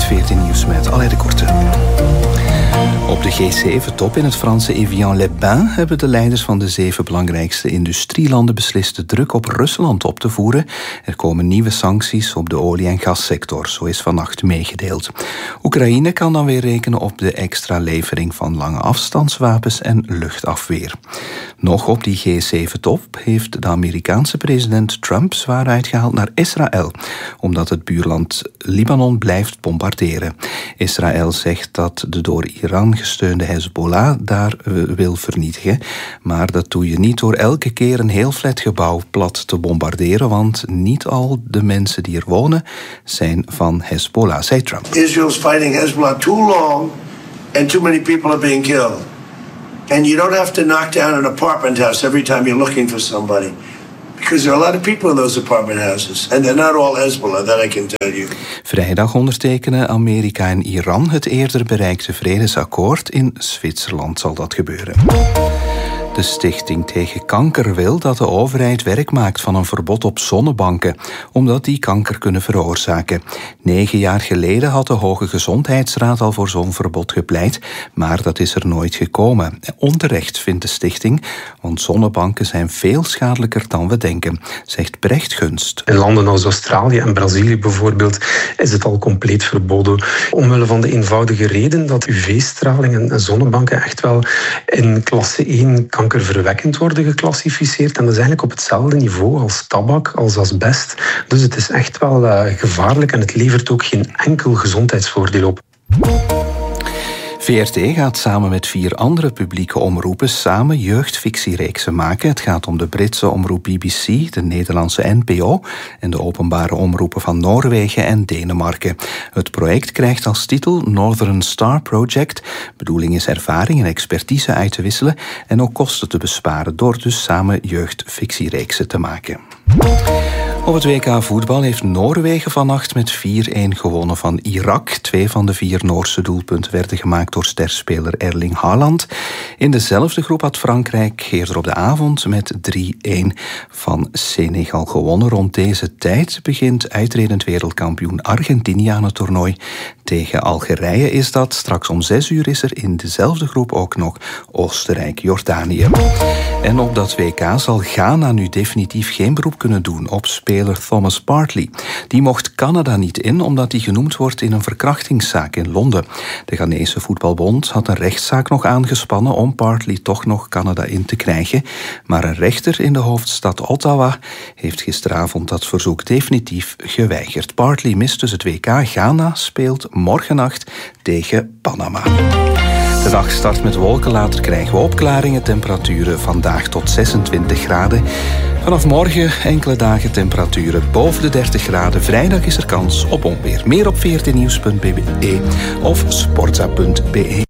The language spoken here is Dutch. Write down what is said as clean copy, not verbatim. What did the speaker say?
VRT Nieuws met Alain de Korte. Op de G7-top in het Franse Evian-les-Bains hebben de leiders van de 7 belangrijkste industrielanden beslist de druk op Rusland op te voeren. Er komen nieuwe sancties op de olie- en gassector, zo is vannacht meegedeeld. Oekraïne kan dan weer rekenen op de extra levering van lange afstandswapens en luchtafweer. Nog op die G7-top heeft de Amerikaanse president Trump zwaar uitgehaald naar Israël, omdat het buurland Libanon blijft bombarderen. Israël zegt dat de door Iran gesteunde Hezbollah daar wil vernietigen. Maar dat doe je niet door elke keer een heel flatgebouw plat te bombarderen, want niet al de mensen die er wonen zijn van Hezbollah, zei Trump. Israel's fighting Hezbollah too long and too many people are being killed. And you don't have to knock down an apartment house every time you're looking for somebody. Because there are a lot of people in those apartment houses. And they're not all Hezbollah, that I can tell you. Vrijdag ondertekenen Amerika en Iran het eerder bereikte vredesakkoord. In Zwitserland zal dat gebeuren. De Stichting tegen Kanker wil dat de overheid werk maakt van een verbod op zonnebanken, omdat die kanker kunnen veroorzaken. 9 jaar geleden had de Hoge Gezondheidsraad al voor zo'n verbod gepleit, maar dat is er nooit gekomen. Onterecht, vindt de stichting, want zonnebanken zijn veel schadelijker dan we denken, zegt Brecht Gunst. In landen als Australië en Brazilië bijvoorbeeld is het al compleet verboden. Omwille van de eenvoudige reden dat UV-straling en zonnebanken echt wel in klasse 1 kankerverwekkend worden geclassificeerd. En dat is eigenlijk op hetzelfde niveau als tabak, als asbest. Dus het is echt wel gevaarlijk en het levert ook geen enkel gezondheidsvoordeel op. VRT gaat samen met 4 andere publieke omroepen samen jeugdfictiereeksen maken. Het gaat om de Britse omroep BBC, de Nederlandse NPO en de openbare omroepen van Noorwegen en Denemarken. Het project krijgt als titel Northern Star Project. Bedoeling is ervaring en expertise uit te wisselen en ook kosten te besparen door dus samen jeugdfictiereeksen te maken. Op het WK voetbal heeft Noorwegen vannacht met 4-1 gewonnen van Irak. 2 van de 4 Noorse doelpunten werden gemaakt door sterspeler Erling Haaland. In dezelfde groep had Frankrijk eerder op de avond met 3-1 van Senegal gewonnen. Rond deze tijd begint uitredend wereldkampioen Argentinië aan het toernooi. Tegen Algerije is dat. Straks om 6 uur is er in dezelfde groep ook nog Oostenrijk-Jordanië. En op dat WK zal Ghana nu definitief geen beroep kunnen doen op speler Thomas Partey. Die mocht Canada niet in, omdat hij genoemd wordt in een verkrachtingszaak in Londen. De Ghanese voetbalbond had een rechtszaak nog aangespannen om Partey toch nog Canada in te krijgen. Maar een rechter in de hoofdstad Ottawa heeft gisteravond dat verzoek definitief geweigerd. Partey mist dus het WK. Ghana speelt morgennacht tegen Panama. De dag start met wolken, later krijgen we opklaringen. Temperaturen vandaag tot 26 graden. Vanaf morgen enkele dagen temperaturen boven de 30 graden. Vrijdag is er kans op onweer. Meer op vrtnieuws.be of sportza.be.